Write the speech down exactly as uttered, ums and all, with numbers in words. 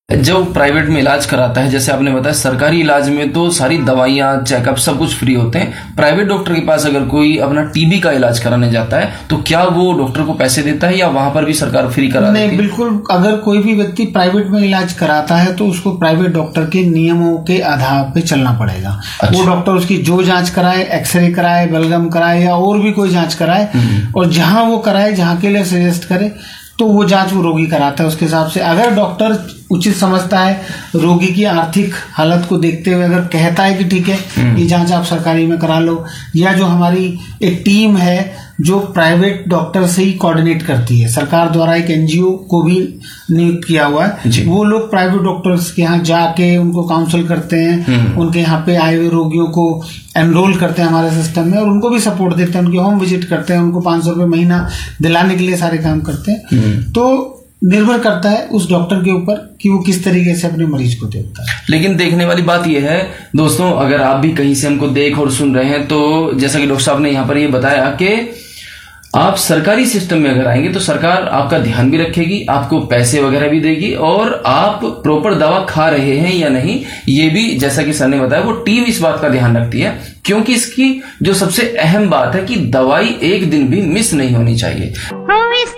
जो प्राइवेट में इलाज कराता है, जैसे आपने बताया सरकारी इलाज में तो सारी दवाइयां चेकअप सब कुछ फ्री होते हैं, प्राइवेट डॉक्टर के पास अगर कोई अपना टीबी का इलाज कराने जाता है तो क्या वो डॉक्टर को पैसे देता है या वहां पर भी सरकार फ्री करा देती है? नहीं, बिल्कुल। अगर कोई भी व्यक्ति प्राइवेट में इलाज कराता है तो उसको प्राइवेट डॉक्टर के नियमों के आधार पे चलना पड़ेगा। अच्छा। वो डॉक्टर उसकी जो जांच कराए, एक्सरे कराए, बलगम कराए या और भी कोई जांच कराए, और जहां वो कराए, जहां के लिए सजेस्ट करे, तो वो जांच वो रोगी कराता है उसके हिसाब से। अगर डॉक्टर उचित समझता है, रोगी की आर्थिक हालत को देखते हुए अगर कहता है कि ठीक है ये जांच आप सरकारी में करा लो, या जो हमारी एक टीम है जो प्राइवेट डॉक्टर से ही कोऑर्डिनेट करती है, सरकार द्वारा एक एनजीओ को भी नियुक्त किया हुआ है, वो लोग प्राइवेट डॉक्टर्स के यहाँ जाके उनको काउंसिल करते हैं, उनके यहाँ पे आए हुए रोगियों को एनरोल करते हैं हमारे सिस्टम में, और उनको भी सपोर्ट देते हैं, उनकी होम विजिट करते हैं, उनको पांच सौ रुपये महीना दिलाने के लिए सारे काम करते हैं। तो निर्भर करता है उस डॉक्टर के ऊपर कि वो किस तरीके से अपने मरीज को देखता है। लेकिन देखने वाली बात यह है दोस्तों, अगर आप भी कहीं से हमको देख और सुन रहे हैं तो जैसा कि डॉक्टर साहब ने यहाँ पर ये बताया कि आप सरकारी सिस्टम में अगर आएंगे तो सरकार आपका ध्यान भी रखेगी, आपको पैसे वगैरह भी देगी, और आप प्रॉपर दवा खा रहे हैं या नहीं ये भी, जैसा कि सर ने बताया, वो टीम इस बात का ध्यान रखती है, क्योंकि इसकी जो सबसे अहम बात है कि दवाई एक दिन भी मिस नहीं होनी चाहिए।